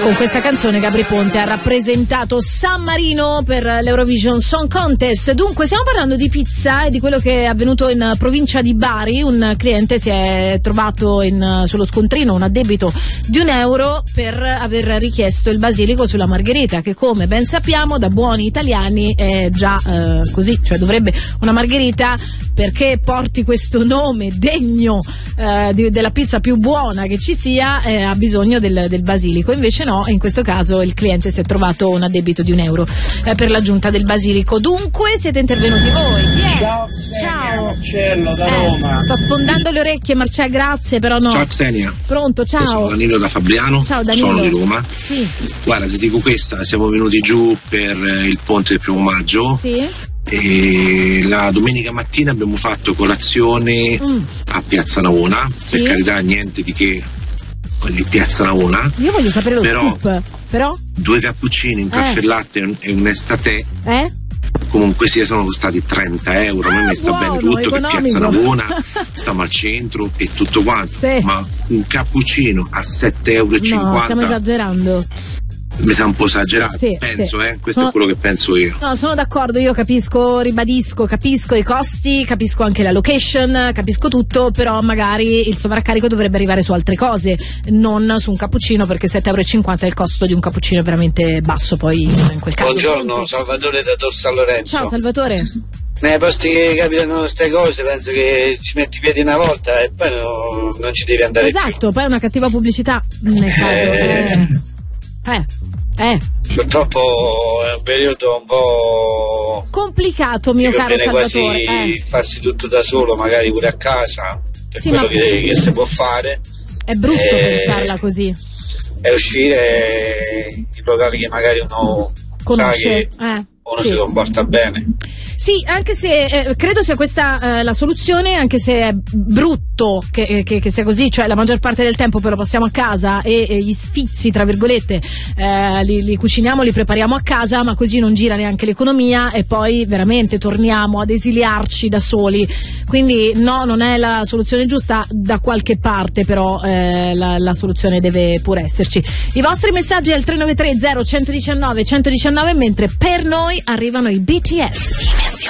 Con questa canzone Gabry Ponte ha rappresentato San Marino per l'Eurovision Song Contest. Dunque stiamo parlando di pizza e di quello che è avvenuto in provincia di Bari. Un cliente si è trovato sullo scontrino un addebito di €1 per aver richiesto il basilico sulla margherita, che come ben sappiamo da buoni italiani è già così, cioè dovrebbe una margherita, perché porti questo nome degno della pizza più buona che ci sia, ha bisogno del basilico. Invece no, in questo caso il cliente si è trovato un addebito di €1 per l'aggiunta del basilico. Dunque siete intervenuti voi. Ciao Xenia, Marcello da Roma. Sto sfondando le orecchie, Marcello, grazie, però no. Ciao Xenia. Pronto, ciao. Sono Danilo da Fabriano. Ciao Danilo. Sono di Roma. Sì. Guarda, ti dico questa, siamo venuti giù per il ponte del 1° maggio. Sì. E la domenica mattina abbiamo fatto colazione a Piazza Navona. Sì. Per carità, niente di che di Piazza Navona. Io voglio sapere lo scoop, però 2 cappuccini, un caffè latte e un estate. Comunque sia, sono costati €30. A me mi sta buono, bene tutto, economico. che Piazza Navona stiamo al centro e tutto quanto. Sì. Ma un cappuccino a €7,50 no, stiamo esagerando. mi sa un po' esagerato, Sì, penso, sì. Questo è quello che penso io. No, sono d'accordo, io capisco, ribadisco, capisco i costi, capisco anche la location, capisco tutto, però magari il sovraccarico dovrebbe arrivare su altre cose, non su un cappuccino, perché €7,50 è il costo di un cappuccino veramente basso, poi in quel caso. Buongiorno, Salvatore da Tor San Lorenzo. Ciao Salvatore. Nei posti che capitano queste cose penso che ci metti i piedi una volta e poi non ci devi andare più. Esatto, poi è una cattiva pubblicità nel caso. Purtroppo è un periodo un po' complicato, mio caro Salvatore. Quasi farsi tutto da solo, magari pure a casa, per sì, quello che si può fare. È brutto pensarla così. E uscire in locali che magari uno conosce, sa che uno si comporta bene. Sì, anche se credo sia questa la soluzione, anche se è brutto che sia così, cioè la maggior parte del tempo però passiamo a casa e gli sfizi, tra virgolette, li cuciniamo, li prepariamo a casa, ma così non gira neanche l'economia e poi veramente torniamo ad esiliarci da soli. Quindi no, non è la soluzione giusta, da qualche parte però la soluzione deve pure esserci. I vostri messaggi al 393 0119 119, mentre per noi arrivano i BTS.